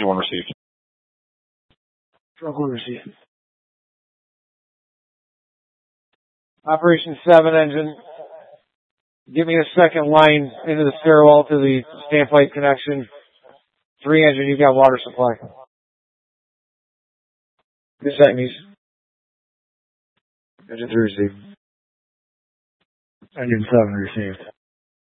Engine 1 received. Truck 1 received. Operation 7 engine. Give me a second line into the stairwell to the standpipe connection. 3 engine, you've got water supply. Good Vietnamese. Engine 3 received. Engine 7 received.